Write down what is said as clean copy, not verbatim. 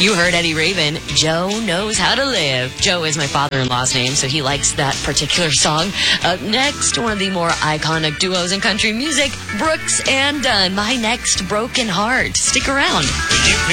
You heard Eddie Raven. Joe Knows How to Live. Joe is my father-in-law's name, so he likes that particular song. Up next, one of the more iconic duos in country music, Brooks and Dunn. My Next Broken Heart. Stick around.